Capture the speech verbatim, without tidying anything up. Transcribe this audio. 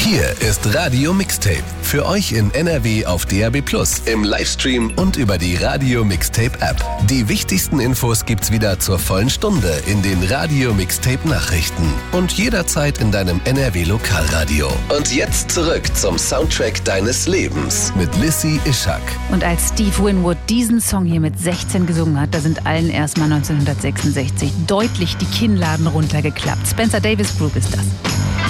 Hier ist Radio Mixtape. Für euch in N R W auf D A B plus, im Livestream und über die Radio Mixtape App. Die wichtigsten Infos gibt's wieder zur vollen Stunde in den Radio Mixtape Nachrichten und jederzeit in deinem N R W Lokalradio. Und jetzt zurück zum Soundtrack deines Lebens mit Lissy Ishak. Und als Steve Winwood diesen Song hier mit sechzehn gesungen hat, da sind allen erstmal neunzehnhundertsechsundsechzig deutlich die Kinnladen runtergeklappt. Spencer Davis Group ist das.